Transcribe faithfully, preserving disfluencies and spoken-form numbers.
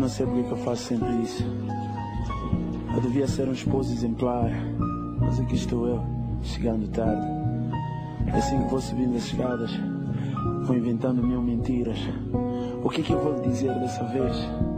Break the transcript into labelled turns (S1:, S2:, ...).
S1: não sei porque que eu faço sempre isso. Eu devia ser um esposo exemplar, mas aqui estou eu, chegando tarde. É assim que vou subindo as escadas, vou inventando mil mentiras. O que é que eu vou lhe dizer dessa vez?